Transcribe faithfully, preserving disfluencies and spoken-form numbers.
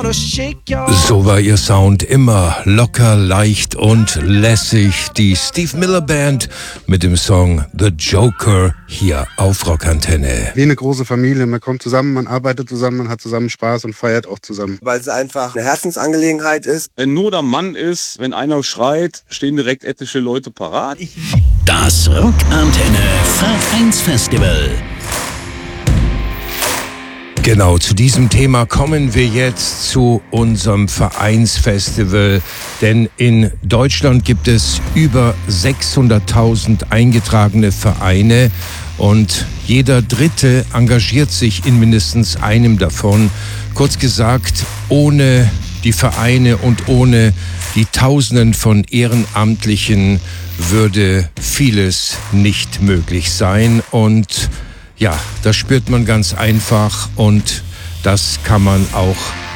So war ihr Sound immer locker, leicht und lässig. Die Steve Miller Band mit dem Song The Joker hier auf Rockantenne. Wie eine große Familie. Man kommt zusammen, man arbeitet zusammen, man hat zusammen Spaß und feiert auch zusammen. Weil es einfach eine Herzensangelegenheit ist. Wenn nur der Mann ist, wenn einer schreit, stehen direkt etliche Leute parat. Das Rockantenne Vereinsfestival. Genau, zu diesem Thema kommen wir jetzt zu unserem Vereinsfestival, denn in Deutschland gibt es über sechshunderttausend eingetragene Vereine und jeder Dritte engagiert sich in mindestens einem davon. Kurz gesagt, ohne die Vereine und ohne die Tausenden von Ehrenamtlichen würde vieles nicht möglich sein und ja, das spürt man ganz einfach und das kann man auch